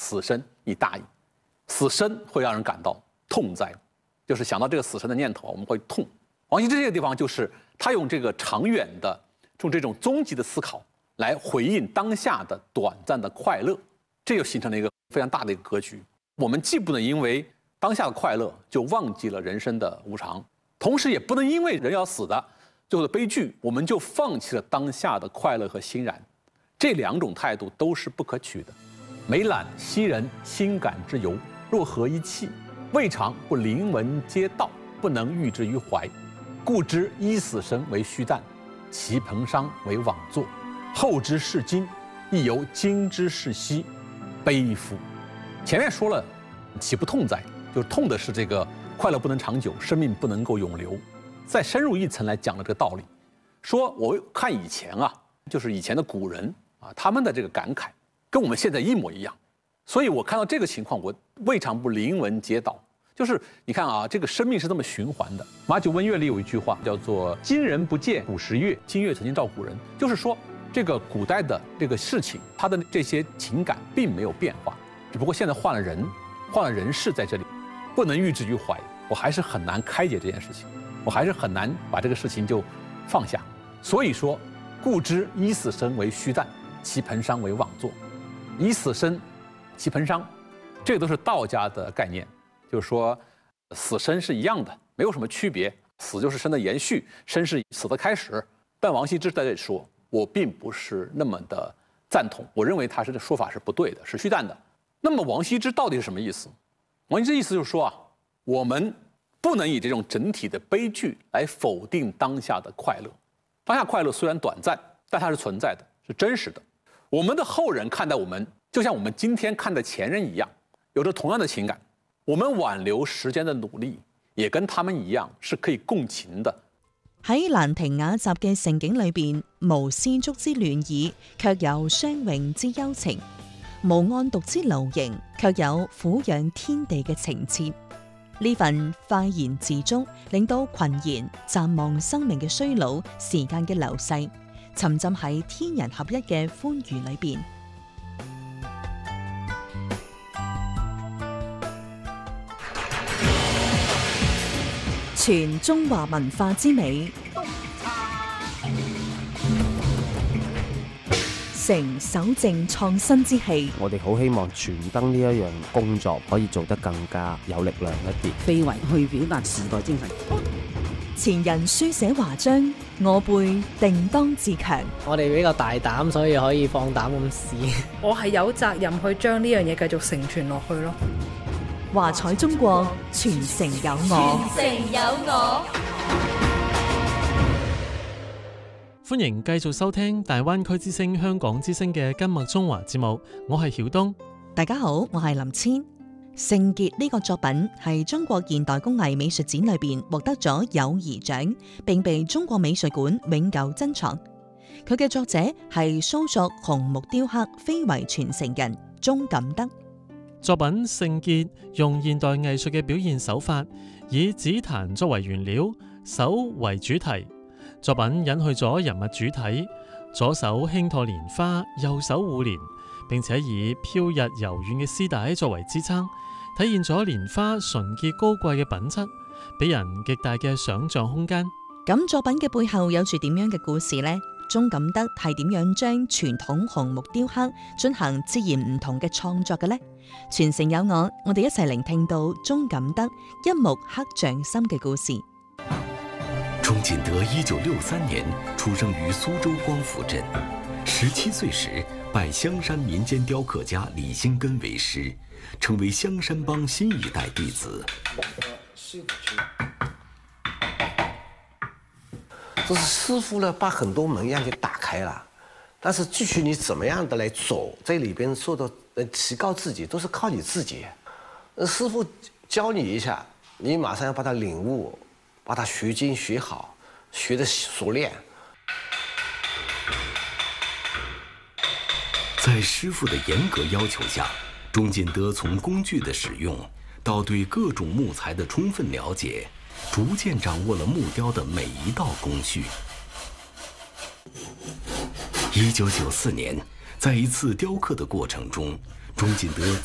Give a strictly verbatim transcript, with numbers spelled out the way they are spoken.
死生亦大矣。死生会让人感到痛哉，就是想到这个死生的念头，我们会痛。王羲之这个地方就是他用这个长远的、用这种终极的思考来回应当下的短暂的快乐，这就形成了一个非常大的一个格局。我们既不能因为当下的快乐就忘记了人生的无常，同时也不能因为人要死的最后的悲剧，我们就放弃了当下的快乐和欣然。这两种态度都是不可取的。每览昔人心感之由，若合一气，未尝不临文皆道，不能喻之于怀。故知依死生为虚诞，其彭殇为枉作。后之视今，亦犹今之视昔，悲夫！前面说了，岂不痛哉？就是痛的是这个快乐不能长久，生命不能够永留。再深入一层来讲了这个道理，说我看以前啊，就是以前的古人啊，他们的这个感慨跟我们现在一模一样。所以我看到这个情况，我未尝不临文皆道。就是你看啊，这个生命是这么循环的。马九温乐里有一句话叫做“今人不见古时月，今月曾经照古人”，就是说这个古代的这个事情，它的这些情感并没有变化，只不过现在换了人，换了人事在这里，不能喻之于怀。我还是很难开解这件事情，我还是很难把这个事情就放下。所以说，故知依死生为虚诞，其彭殇为枉作。依死生，其彭殇，这个都是道家的概念。就是说，死生是一样的，没有什么区别。死就是生的延续，生是死的开始。但王羲之在这里说，我并不是那么的赞同，我认为他是这说法是不对的，是虚诞的。那么王羲之到底是什么意思？王羲之意思就是说啊，我们不能以这种整体的悲剧来否定当下的快乐。当下快乐虽然短暂，但它是存在的，是真实的。我们的后人看待我們，就像我們今天看待前人一樣，有着同樣的情感。我們挽留時間的努力，也跟他們一樣，是可以共情的。 喺蘭亭雅集嘅盛景裏邊，無絲竹之亂意，卻有相詠之幽情；無案牘之流形，卻有撫養天地嘅情切。呢份快言自足，令到群賢暫忘生命嘅衰老、時間嘅流逝，沉浸喺天人合一嘅歡愉裏邊。傳中華文化之美，成守正創新之氣。 我哋好希望傳燈呢一樣工作可以做得更加有力量一啲， 非遺去表達時代精神。 前人書寫華章，我輩定當自強。 我哋比較大膽，所以可以放膽咁試。 我係有責任去將呢樣嘢繼續承傳落去咯。 華彩中國，傳承有我。 傳承有我。 歡迎繼續收聽大灣區之聲香港之聲嘅今麥中華節目，我係曉東。 大家好，我係林千。聖傑呢個作品係中國現代工藝美術展裏邊獲得咗友誼獎，並被中國美術館永久珍藏。佢嘅作者係蘇作紅木雕刻非遺傳承人鍾錦德。 作品《聖傑》用現代藝術嘅表現手法，以紫檀作為原料，手為主題。作品隱去咗人物主體，左手輕托蓮花，右手護蓮，並且以飄逸柔軟嘅絲帶作為支撐，體現咗蓮花純潔高貴嘅品質，俾人極大嘅想像空間。 咁作品嘅背後有住點樣嘅故事呢？鍾錦德係點樣將傳統紅木雕刻進行截然唔同嘅創作嘅呢？傳承有我，我哋一齊聆聽到鍾錦德一木刻匠心嘅故事。 鍾錦德一九六三年出生於蘇州光福鎮，十七歲時拜香山民間雕刻家李興根為師，成為香山幫新一代弟子。 这是師傅呢，把很多門樣給打開了，但是繼續你怎麼樣的來走，在裏邊受到呃提高自己，都是靠你自己。師傅教你一下，你馬上要把它領悟，把它學精學好，學得熟練。 在師傅的嚴格要求下，鍾錦德從工具的使用到對各種木材的充分了解，逐漸掌握了木雕的每一道工序。一九九四年，在一次雕刻的過程中，鍾錦德